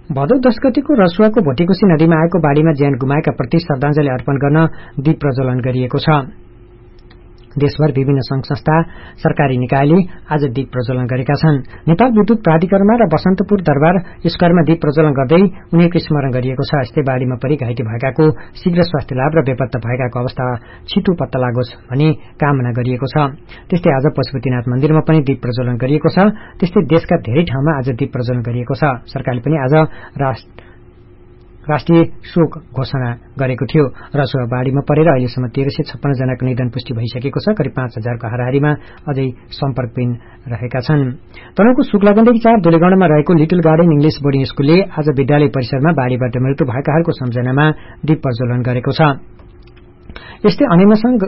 भदौ 10 गतेको रसुवाको भोटेकोशी नदीमा आएको बाढ़ीमा ज्यान गुमाएका प्रति श्रद्धाञ्जली अर्पण गर्न दीप प्रज्वलन गरिएको छ। देशभर विभिन्न संघ संस्था सरकारी निकायले आज दीप प्रज्वलन गरेका छन्। नेपाल विद्युत प्राधिकरणमा र बसन्तपुर दरबार स्क्वायरमा दीप प्रज्वलन गर्दै उनीहरूको स्मरण गरिएको छ। यस्तै बाढ़ीमा परि घाइते भएकाको शीघ्र स्वास्थ्य लाभ र बेपत्ता भएकाको अवस्था छिटो पत्ता लागोस् भनी कामना गरिएको छ। त्यस्तै आज पशुपतिनाथ मन्दिरमा पनि दीप प्रज्वलन गरिएको छ। त्यस्तै देशका धेरै ठाउँमा आज दीप प्रज्वलन गरिएको छ। सरकारले पनि आज राष्ट्रिय शोक घोषणा गरेको थियो। रसुवा बाढ़ीमा परेर अहिलेसम्म 1356 जनाको निधन पुष्टि भइसकेको छ। करिब 5000 को हाराहारीमा अझै सम्पर्कविहीन रहेका छन्। तनहुँको शुक्लागण्डकी 4 दुलेगौंडामा रहेको लिटल गार्डन इंग्लिश बोर्डिङ स्कूलले आज विद्यालय परिसरमा बाढ़ीबाट मृत्यु भएकाहरूको सम्झनामा दीप प्रज्वलन गरेको छ। यस्तै अनेमसंग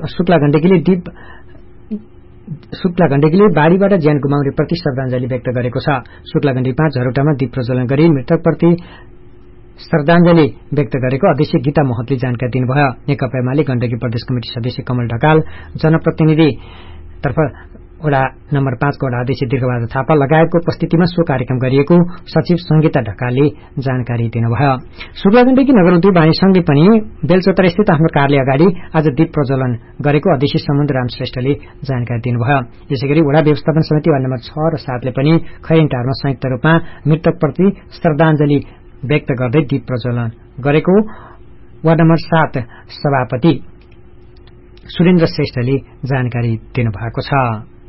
शुक्लागण्डकीले बाढ़ीबाट ज्यान गुमाउने प्रति श्रद्धाञ्जली व्यक्त गरेको छ। शुक्लागण्डकीमा झरोटामा दीप प्रज्वलन गरी मृतकप्रति श्रद्धाञ्जली व्यक्त गरेको अध्यक्ष गीता महतले जानकारी दिनुभयो। नेकपा एमाले गण्डकी प्रदेश कमिटी सदस्य कमल ढकाल, जनप्रतिनिधि तर्फ वडा नम्बर 5 को वडा अध्यक्ष दीर्घबहादुर थापा लगायतको उपस्थितिमा सो कार्यक्रम गरिएको सचिव संगीता ढकालले जानकारी दिनुभयो। शुक्लागण्डकी नगर उद्योग वाणिज्य संघले पनि बेलचोतर स्थित आफ्नो कार्यालय अगाडि आज दीप प्रज्वलन गरेको अध्यक्ष समुद्र राम श्रेष्ठले जानकारी दिनुभयो। यसैगरी वडा व्यवस्थापन समिति वार्ड नम्बर 6 र 7 ले पनि खैरेनटारमा संयुक्त रूपमा मृतकप्रति श्रद्धाञ्जली व्यक्त गर्दै दीप प्रज्वलन गरेको वार्ड नम्बर 7 सभापति सुरेन्द्र श्रेष्ठले जानकारी दिनुभएको छ।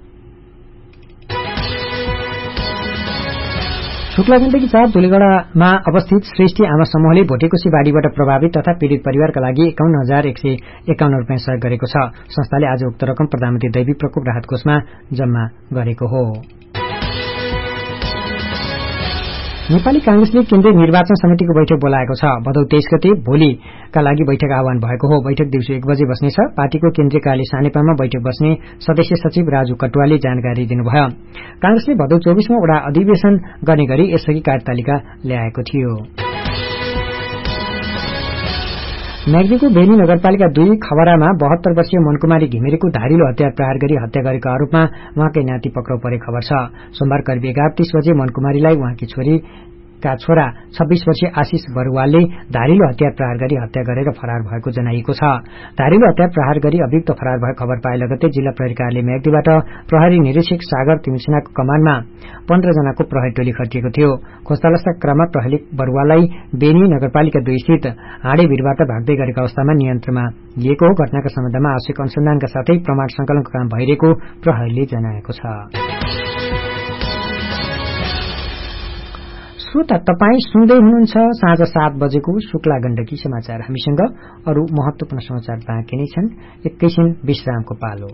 शुक्लागण्डकी 4 दुलेगौंडामा अवस्थित श्रेष्ठी आमा समूहले भोटेकोशी बाढ़ीबाट प्रभावित तथा पीड़ित परिवारका लागि 51,151 रूपियाँ सहयोग गरेको छ। संस्थाले आज उक्त रकम प्रधानमन्त्री दैवी प्रकोप राहत कोषमा जम्मा गरेको हो। नेपाली कांग्रेसले केन्द्रीय निर्वाचन समितिको बैठक बोलाएको छ। भदौ 23 गते भोलिका लागि बैठक आह्वान भएको हो। बैठक दिउँसो 1 बजे बस्नेछ। पार्टीको केन्द्रीय कार्यालय सानेपामा बैठक बस्ने सदस्य सचिव राजु कटुवाले जानकारी दिनुभयो। कांग्रेसले भदौ 24 मा वडा अधिवेशन गर्ने गरी यसअघि कार्यतालिका ल्याएको थियो। म्याग्दीको बेनी नगरपालिका 2 खबरामा 72 वर्षीय मनकुमारी घिमिरेको धारिलो हतियार प्रहार गरी हत्या गरेको आरोपमा उहाँकै नाति पक्राउ परे खबर छ। सोमबार करिब 11:30 बजे मनकुमारीलाई उहाँकी छोरा 26 वर्षीय आशिष बरुवालले धारिलो हतियार प्रहार गरी हत्या गरेर फरार भएको जनाइएको छ। धारिलो हतियार प्रहार गरी अभियुक्त फरार भएको खबर पाए लगत्तै जिल्ला प्रहरी कार्यालय म्याग्दीबाट प्रहरी निरीक्षक सागर तिमिसेनाको कमानमा 15 जनाको प्रहरी टोली खटिएको थियो। खोजतलासका क्रममा प्रहरीले बरुवाललाई बेनी नगरपालिका 2 स्थित हाडे भिरबाट भाग्दै गरेको अवस्थामा नियन्त्रणमा लिएको हो। घटनाका सम्बन्धमा आवश्यक अनुसन्धानका साथै प्रमाण संकलनको काम भइरहेको प्रहरीले जनाएको छ। श्रोता तपाई सुन्दै हुनुहुन्छ साँझ 7 बजेको शुक्ला गण्डकी समाचार। हामीसँग अरू महत्वपूर्ण समाचार बाँकी नै छन्। एकैछिन विश्रामको पालो।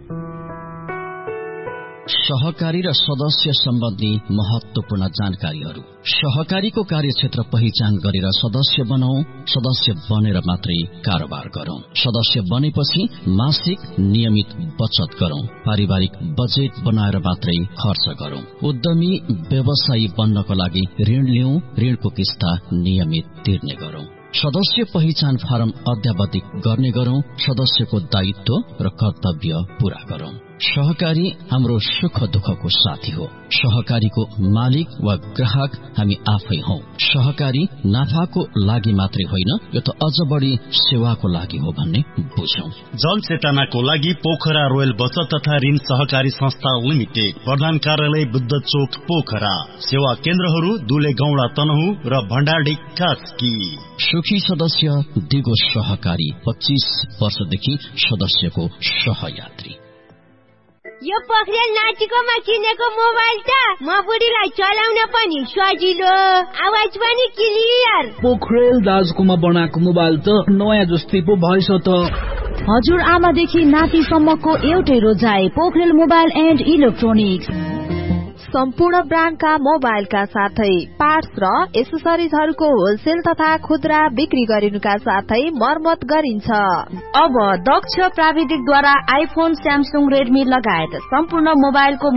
सहकारी र सदस्य सम्बन्धी महत्वपूर्ण जानकारीहरू। सहकारीको कार्यक्षेत्र पहिचान गरेर सदस्य बनाऊ। सदस्य बनेर मात्रै कारोबार गरौं। सदस्य बनेपछि मासिक नियमित बचत गरौं। पारिवारिक बजेट बनाएर मात्रै खर्च गरौं। उद्यमी व्यवसायी बन्नको लागि ऋण लिऊ। ऋणको किस्ता नियमित तिर्ने गरौं। सदस्य पहिचान फारम अद्यावधिक गर्ने गरौं। सदस्यको दायित्व र कर्तव्य पूरा गरौं। सहकारी हाम्रो सुख दुःखको साथी हो। सहकारीको मालिक वा ग्राहक हामी आफै हौ। सहकारी नाफाको लागि मात्रै होइन, यो त अझ बढी सेवाको लागि हो भन्ने बुझौं। जनचेतनाको लागि पोखरा रोयल बचत तथा ऋण सहकारी संस्था लिमिटेड, प्रधान कार्यालय बुद्ध चोक पोखरा। सेवा केन्द्रहरू दुलेगौंडा तनहुँ र भण्डारडी कास्की। सुखी सदस्य दिगो सहकारी 25 वर्षदेखि सदस्यको सहयात्री। यो पोखरेल नाटिकोमा किनेको मोबाइल त म बुढीलाई चलाउन पनि सजिलो, आवाज पनि क्लियर। पोखरेल दाजुकोमा बनाएको मोबाइल त नयाँ जस्तै पो भएछ त। हजुर आमादेखि नातिसम्मको एउटै रोजाइ पोखरेल मोबाइल एन्ड इलेक्ट्रोनिक्स। सम्पूर्ण ब्रान्डका मोबाइलका साथै पार्ट्स र एसेसरिजहरूको होलसेल तथा खुद्रा बिक्री गरिनुका साथै मर्मत गरिन्छ। अब दक्ष प्राविधिकद्वारा आइफोन, स्यामसुङ, रेडमी लगायत सम्पूर्ण मोबाइलको